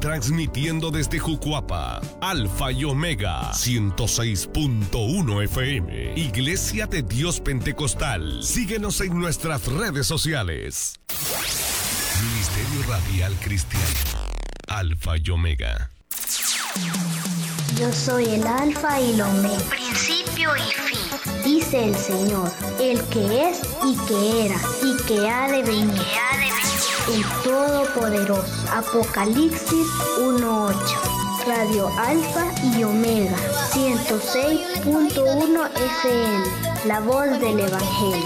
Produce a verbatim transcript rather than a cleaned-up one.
transmitiendo desde Jucuapa, Alfa y Omega, ciento seis punto uno F M, Iglesia de Dios Pentecostal. Síguenos en nuestras redes sociales. Ministerio Radial Cristiano, Alfa y Omega. Yo soy el Alfa y el Omega, principio y fin, dice el Señor, el que es y que era y que ha de venir, el Todopoderoso. Apocalipsis uno ocho. Radio Alfa y Omega, ciento seis punto uno F M, la voz del Evangelio.